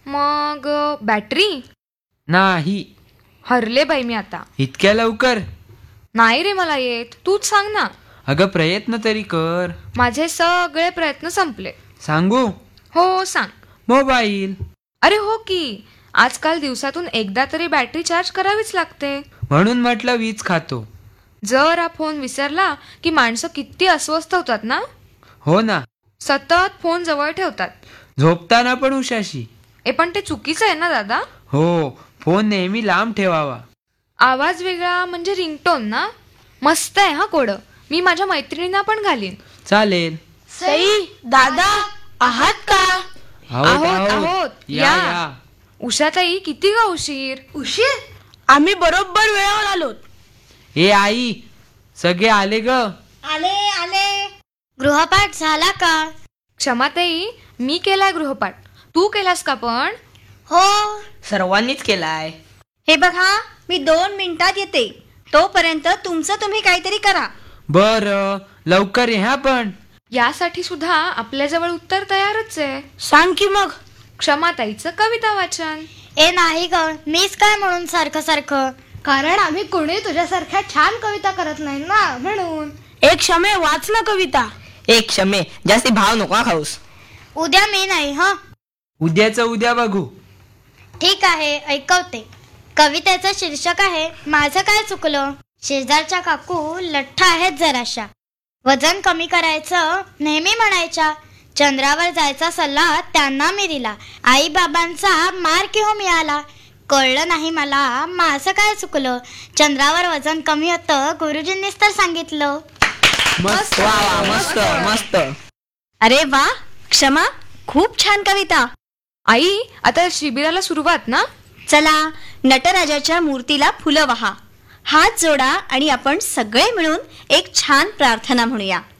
मग बॅटरी नाही. हरले बाई मी आता. इतक्या लवकर नाही रे मला येत, तूच सांग ना. अगं प्रयत्न तरी कर. माझे सगळे प्रयत्न संपले. सांगू? हो सांग. मोबाईल. अरे हो की, आजकाल दिवसातून एकदा तरी बॅटरी चार्ज करावीच लागते. म्हणून म्हटलं वीज खातो. जर हा फोन विसरला की माणसं किती अस्वस्थ होतात ना. हो ना. सतत फोन जवळ ठेवतात. झोपताना पण उशाशी. पण ते चुकीचं आहे ना दादा. हो, फोन नेहमी लांब ठेवावा. आवाज वेगळा म्हणजे रिंगटोन ना. मस्त आहे हा कोड. मी माझ्या मैत्रिणींना पण घालीन. चालेल. सई दादा आहात का? आहोत. या. उषाताई किती गा उशीर? उशीर? आम्ही बरोबर वेळेवर आलो. ए आई, सगळे आले ग. आले. गृहपाठ झाला का? क्षमाताई, मी केलाय गृहपाठ. तू केलास का पण? हो, सर्वांनीच केलाय. हे बघा, मी 2 मिनिटात येते. तोपर्यंत तुमचं तुम्ही काहीतरी करा. बर, लवकर ये हा पण. यासाठी सुद्धा आपल्याजवळ उत्तर तयारच आहे. सांग की मग. क्षमाताईचं कविता वाचन. ए नाही ग, मीच काय म्हणून सारखं. कारण आम्ही कोणी तुझ्यासारख्या छान कविता करत नाही ना, म्हणून. एक क्षमे वाच ना कविता. एक क्षमे, जास्ती भाव नको खाऊस. उद्या मी नाही हा. उद्याचं उद्या बघू. ठीक आहे, ऐकवते. कवितेचं शीर्षक आहे माझं काय चुकलं. शेजारच्या काकू लठ्ठ आहेत जराशा. वजन कमी करायचं नेहमी म्हणायच्या. चंद्रावर जायचा सल्ला त्यांना मी दिला. आई बाबांचा मार किंवा मिळाला. कळलं नाही मला माझं काय चुकलं. चंद्रावर वजन कमी होतं गुरुजींनीच तर सांगितलं. मस्त. वा मस्त मस्त. अरे वा, क्षमा, खूप छान कविता. आई, आता शिबिराला सुरुवात ना. चला, नटराजाच्या मूर्तीला फुलं वाहा, हात जोडा आणि आपण सगळे मिळून एक छान प्रार्थना म्हणूया.